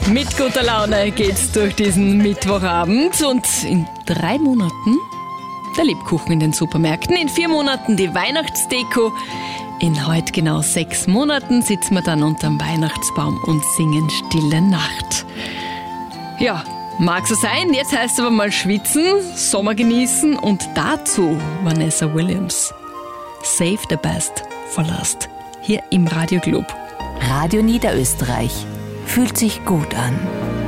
Mit guter Laune geht's durch diesen Mittwochabend und in 3 Monaten der Lebkuchen in den Supermärkten, in 4 Monaten die Weihnachtsdeko. In heute genau 6 Monaten sitzen wir dann unterm Weihnachtsbaum und singen Stille Nacht. Ja, mag so sein, jetzt heißt es aber mal schwitzen, Sommer genießen und dazu Vanessa Williams. Save the best for last. Hier im Radio Club. Radio Niederösterreich. Fühlt sich gut an.